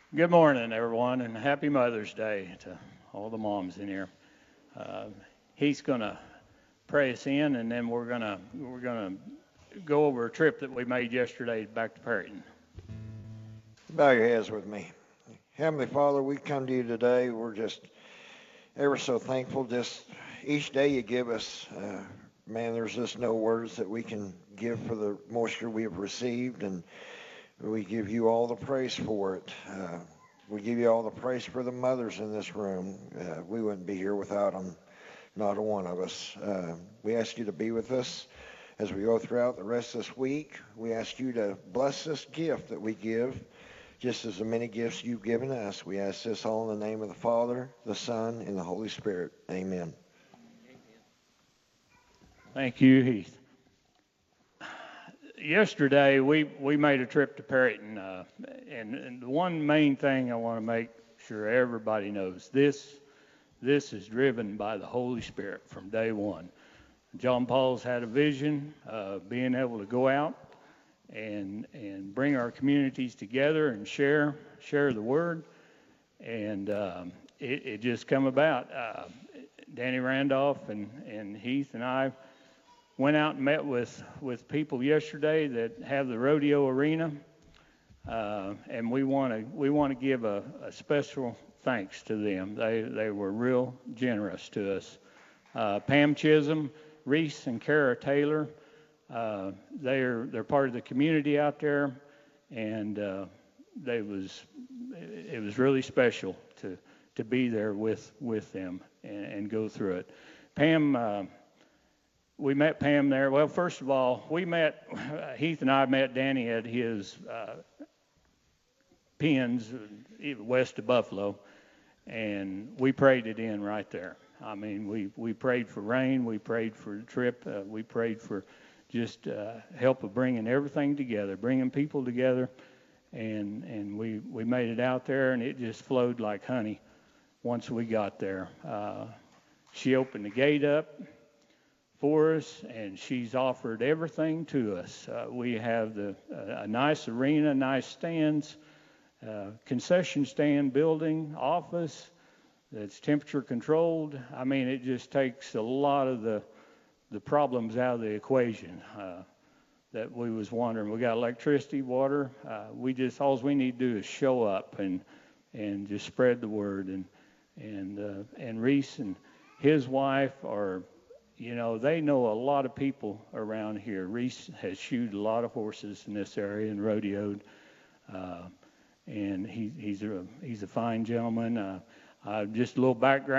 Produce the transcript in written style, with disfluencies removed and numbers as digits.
Good morning, everyone, and happy Mother's Day to all the moms in here. Uh, he's going to pray us in, and then we're gonna go over a trip that we made yesterday back to Perryton. Bow your heads with me. Heavenly Father, we come to you today. We're just ever so thankful. Just each day you give us, man, there's just no words that we can give for the moisture we have received, and we give you all the praise for it. We give you all the praise for the mothers in this room. We wouldn't be here without them, not a one of us. We ask you to be with us as we go throughout the rest of this week. We ask you to bless this gift that we give, just as the many gifts you've given us. We ask this all in the name of the Father, the Son, and the Holy Spirit. Amen. Thank you, Heath. Yesterday we made a trip to Perryton, and the one main thing I want to make sure everybody knows this is driven by the Holy Spirit from day one. John Paul's had a vision of being able to go out and bring our communities together and share the word, and it just come about. Danny Randolph and Heath and I went out and met with people yesterday that have the rodeo arena, and we want to give a special thanks to them. They were real generous to us. Pam Chisholm, Reese and Kara Taylor, they're part of the community out there, and it was really special to be there with them and go through it. Pam. We met Pam there. Well, first of all, Heath and I met Danny at his pens west of Buffalo, and we prayed it in right there. I mean, we prayed for rain, we prayed for the trip, we prayed for just help of bringing everything together, bringing people together, and we made it out there, and it just flowed like honey once we got there. She opened the gate up for us, and she's offered everything to us. We have a nice arena, nice stands, concession stand building, office that's temperature controlled. I mean, it just takes a lot of the problems out of the equation that we was wondering. We got electricity, water. All we need to do is show up and just spread the word. And Reese and his wife are, they know a lot of people around here. Reese has shoed a lot of horses in this area and rodeoed, and he's a fine gentleman. Just a little background.